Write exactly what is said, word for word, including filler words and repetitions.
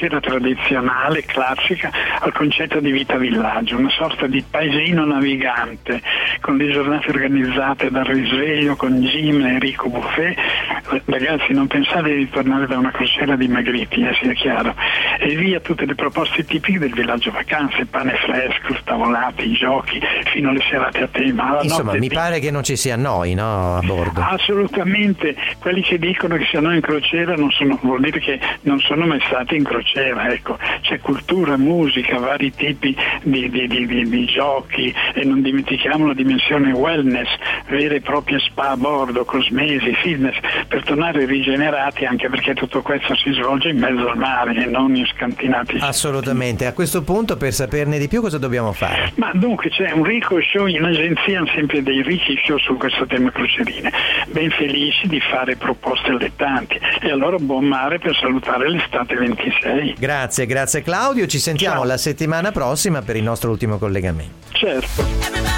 crociera tradizionale, classica, al concetto di vita villaggio, una sorta di paesino navigante, con le giornate organizzate dal risveglio, con Jim e Enrico Buffet. Ragazzi, non pensate di tornare da una crociera dimagriti, eh, sia chiaro. E via tutte le proposte tipiche del villaggio vacanze, pane fresco, tavolati, giochi, fino alle serate a tema. Insomma, mi di... pare che non ci sia noi, no, a bordo? Assolutamente. Quelli che dicono che siano in crociera non sono, vuol dire che non sono mai stati in crociera, ecco. C'è cultura, musica, vari tipi di, di, di, di, di giochi, e non dimentichiamo la dimensione wellness, vere e proprie spa a bordo, cosmesi, fitness, per tornare rigenerati, anche perché tutto questo si svolge in mezzo al mare e non in scantinati. Assolutamente. A questo punto, per saperne di più, cosa dobbiamo fare? Ma dunque c'è un ricco show in agenzia, hanno sempre dei ricchi show su questo tema crocerine, ben felici di fare proposte allettanti, e allora buon mare per salutare l'estate ventisei. Grazie, grazie Claudio, ci sentiamo Ciao. La settimana prossima per il nostro ultimo collegamento. Certo.